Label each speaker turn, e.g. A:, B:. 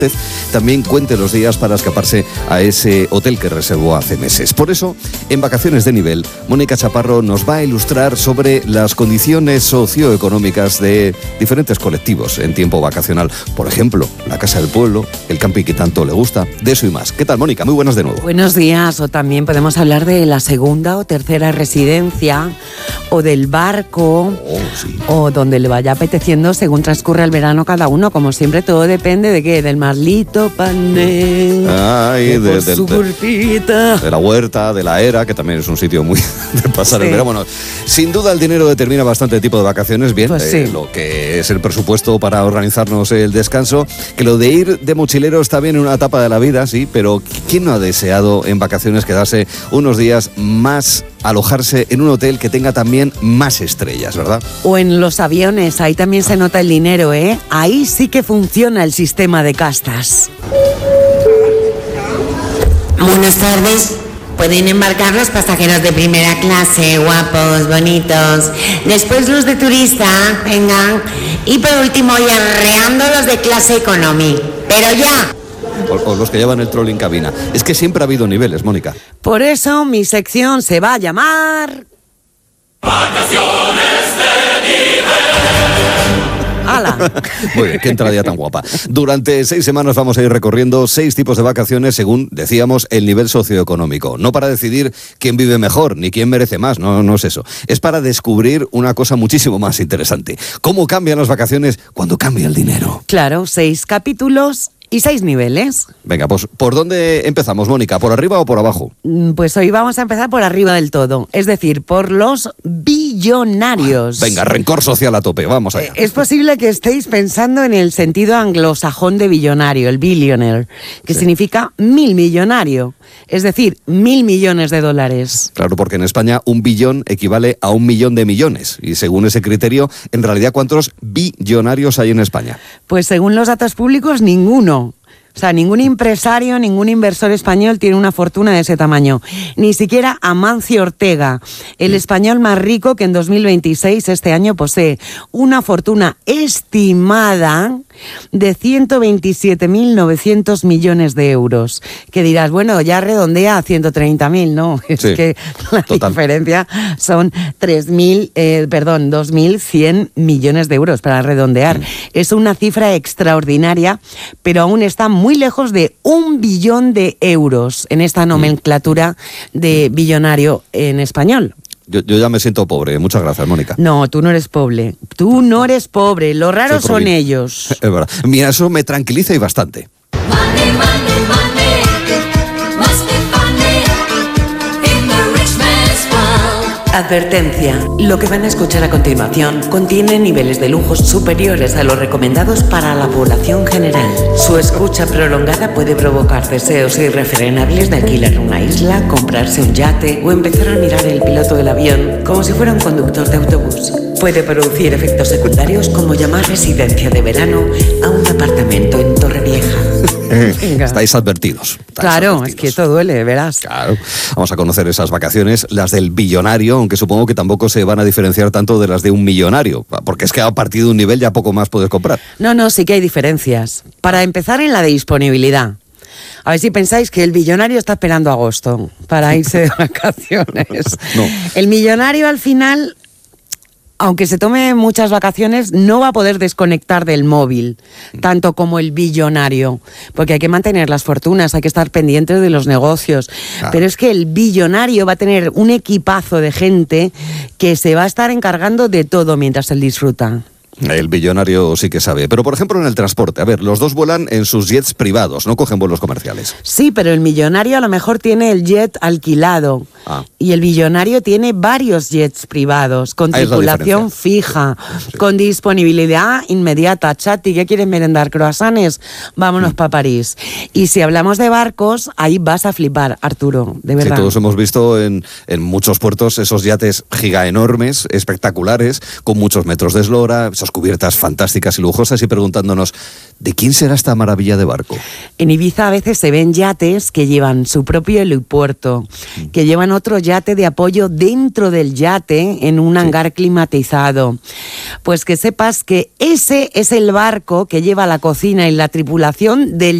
A: también cuente los días para escaparse a ese hotel que reservó hace meses. Por eso, en Vacaciones de Nivel, Mónica Chaparro nos va a ilustrar sobre las condiciones socioeconómicas de diferentes colectivos en tiempo vacacional. Por ejemplo, la casa del pueblo, el camping que tanto le gusta, de eso y más. ¿Qué tal, Mónica? Muy buenas de nuevo.
B: Buenos días. O también podemos hablar de la segunda o tercera residencia, o del barco,
A: Sí.
B: o donde le vaya apeteciendo según transcurra el verano cada uno. Como siempre, todo depende de qué, del Marlito Pané,
A: de la huerta, de la era, que también es un sitio muy de pasar el verano. Bueno, sin duda el dinero determina bastante tipo de vacaciones. Bien,
B: pues sí.
A: Lo que es el presupuesto para organizarnos el descanso, que lo de ir de mochilero está bien en una etapa de la vida, sí, pero ¿quién no ha deseado en vacaciones quedarse unos días más, alojarse en un hotel que tenga también más estrellas, verdad?
B: O en los aviones, ahí también se nota el dinero, ¿eh? Ahí sí que funciona el sistema de castas.
C: Buenas tardes. Pueden embarcar los pasajeros de primera clase, guapos, bonitos. Después los de turista, vengan. Y por último, y arreando los de clase economy. Pero ya.
A: O los que llevan el troll en cabina. Es que siempre ha habido niveles, Mónica.
B: Por eso mi sección se va a llamar...
D: Vacaciones de Nivel.
B: ¡Hala!
A: Muy bien, qué entradilla tan guapa. Durante 6 semanas vamos a ir recorriendo 6 tipos de vacaciones según, decíamos, el nivel socioeconómico. No para decidir quién vive mejor ni quién merece más, no es eso. Es para descubrir una cosa muchísimo más interesante. ¿Cómo cambian las vacaciones cuando cambia el dinero?
B: Claro, 6 capítulos y 6 niveles.
A: Venga, pues ¿por dónde empezamos, Mónica? ¿Por arriba o por abajo?
B: Pues hoy vamos a empezar por arriba del todo, es decir, por los billonarios.
A: Venga, rencor social a tope, vamos allá.
B: Es posible que estéis pensando en el sentido anglosajón de billonario, el billionaire, que significa 1000 millonario, es decir, 1.000 millones de dólares.
A: Claro, porque en España 1 billón equivale a 1 millón de millones. Y según ese criterio, en realidad, ¿cuántos billonarios hay en España?
B: Pues según los datos públicos, ninguno. O sea, ningún empresario, ningún inversor español tiene una fortuna de ese tamaño. Ni siquiera Amancio Ortega, el español más rico que en 2026, este año, posee una fortuna estimada de 127.900 millones de euros. Que dirás, bueno, ya redondea a 130.000, ¿no? Es que la diferencia son 2.100 millones de euros para redondear. Es una cifra extraordinaria, pero aún está muy lejos de 1 billón de euros en esta nomenclatura de billonario en español.
A: Yo ya me siento pobre. Muchas gracias, Mónica.
B: No, tú no eres pobre. Tú no eres pobre. Los raros son ellos.
A: Es verdad. Mira, eso me tranquiliza y bastante.
D: Money, money, money. Must be funny in the rich man's world.
B: Advertencia. Lo que van a escuchar a continuación contiene niveles de lujos superiores a los recomendados para la población general. Su escucha prolongada puede provocar deseos irrefrenables de alquilar una isla, comprarse un yate o empezar a mirar el piloto del avión como si fuera un conductor de autobús. Puede producir efectos secundarios como llamar residencia de verano a un apartamento en Torrevieja.
A: Estáis advertidos.
B: Claro, es que esto duele, verás.
A: Claro. Vamos a conocer esas vacaciones, las del billonario, aunque supongo que tampoco se van a diferenciar tanto de las de un millonario, porque es que a partir de un nivel ya poco más puedes comprar.
B: No, sí que hay diferencias. Para empezar, en la disponibilidad. A ver si pensáis que el billonario está esperando agosto para irse de vacaciones.
A: No.
B: El millonario al final, aunque se tome muchas vacaciones, no va a poder desconectar del móvil, tanto como el billonario, porque hay que mantener las fortunas, hay que estar pendientes de los negocios. Claro. Pero es que el billonario va a tener un equipazo de gente que se va a estar encargando de todo mientras él disfruta.
A: El billonario sí que sabe. Pero, por ejemplo, en el transporte. A ver, los dos vuelan en sus jets privados, no cogen vuelos comerciales.
B: Sí, pero el millonario a lo mejor tiene el jet alquilado. Y el billonario tiene varios jets privados, con tripulación fija, con disponibilidad inmediata. Chati, ¿qué quieres merendar? ¿Croissants? Vámonos para París. Y si hablamos de barcos, ahí vas a flipar, Arturo, de verdad.
A: Sí, todos hemos visto en muchos puertos esos yates giga enormes, espectaculares, con muchos metros de eslora, esos unas cubiertas fantásticas y lujosas y preguntándonos, ¿de quién será esta maravilla de barco?
B: En Ibiza a veces se ven yates que llevan su propio helipuerto, que llevan otro yate de apoyo dentro del yate en un hangar climatizado. Pues que sepas que ese es el barco que lleva la cocina y la tripulación del